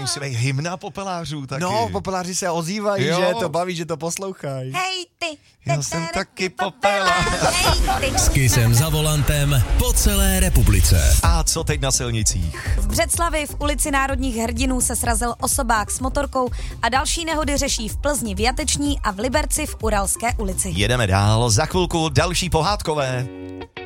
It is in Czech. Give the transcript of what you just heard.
musí být hymna popelářů taky. No, popeláři se ozývají, Jo. že to baví, že to poslouchají. Hej ty, Já jsem taky popelář. hej ty. S Kissem za volantem po celé republice. A co teď na silnicích? V Břeclavi v ulici Národních hrdinů se srazil osobák s motorkou a další nehody řeší v Plzni v Jateční a v Liberci v Uralské ulici. Jedeme dál, za chvilku další pohádkové.